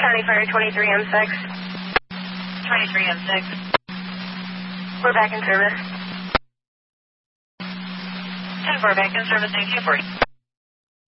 County Fire 23M6. 23M6. We're back in service. 10-4 back in service, thank you for